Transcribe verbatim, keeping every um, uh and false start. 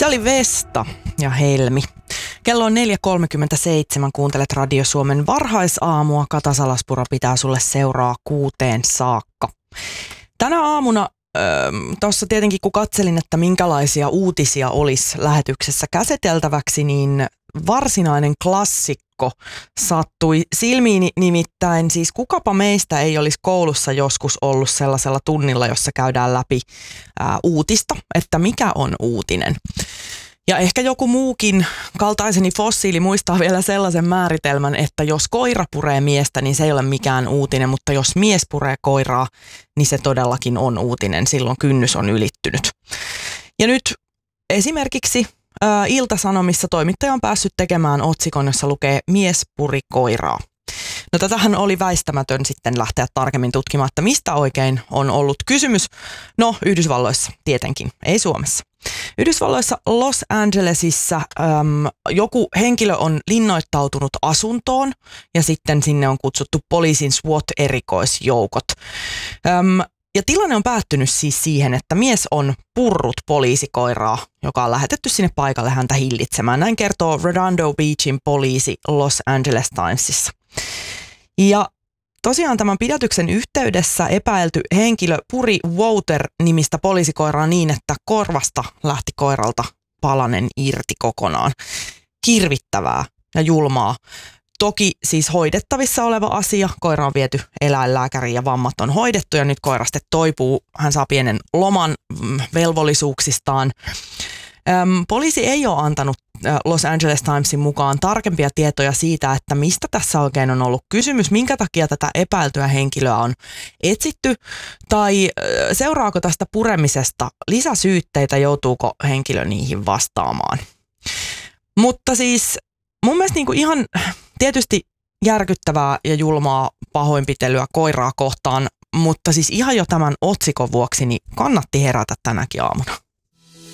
Se oli Vesta ja Helmi. Kello on neljä kolmekymmentäseitsemän, kuuntelet Radio Suomen varhaisaamua. Kata Salaspuro pitää sulle seuraa kuuteen saakka. Tänä aamuna öö, tuossa tietenkin kun katselin, että minkälaisia uutisia olisi lähetyksessä käsiteltäväksi, niin varsinainen klassikko sattui silmiini, nimittäin siis kukapa meistä ei olisi koulussa joskus ollut sellaisella tunnilla, jossa käydään läpi ää, uutista, että mikä on uutinen. Ja ehkä joku muukin kaltaiseni fossiili muistaa vielä sellaisen määritelmän, että jos koira puree miestä, niin se ei ole mikään uutinen, mutta jos mies puree koiraa, niin se todellakin on uutinen. Silloin kynnys on ylittynyt. Ja nyt esimerkiksi ää, Ilta-Sanomissa toimittaja on päässyt tekemään otsikon, jossa lukee mies puri koiraa. No tätähän oli väistämätön sitten lähteä tarkemmin tutkimaan, että mistä oikein on ollut kysymys. No Yhdysvalloissa tietenkin, ei Suomessa. Yhdysvalloissa Los Angelesissa äm, joku henkilö on linnoittautunut asuntoon ja sitten sinne on kutsuttu poliisin SWAT-erikoisjoukot. Äm, ja tilanne on päättynyt siis siihen, että mies on purrut poliisikoiraa, joka on lähetetty sinne paikalle häntä hillitsemään. Näin kertoo Redondo Beachin poliisi Los Angeles Timesissa. Ja tosiaan tämän pidätyksen yhteydessä epäilty henkilö puri Wouter-nimistä poliisikoiraa niin, että korvasta lähti koiralta palanen irti kokonaan. Hirvittävää ja julmaa. Toki siis hoidettavissa oleva asia. Koira on viety eläinlääkäriin ja vammat on hoidettu ja nyt koira sitten toipuu. Hän saa pienen loman velvollisuuksistaan. Öm, poliisi ei ole antanut Los Angeles Timesin mukaan tarkempia tietoja siitä, että mistä tässä oikein on ollut kysymys, minkä takia tätä epäiltyä henkilöä on etsitty, tai seuraako tästä puremisesta lisäsyytteitä, joutuuko henkilö niihin vastaamaan. Mutta siis mun mielestä niinku ihan tietysti järkyttävää ja julmaa pahoinpitelyä koiraa kohtaan, mutta siis ihan jo tämän otsikon vuoksi niin kannatti herätä tänäkin aamuna.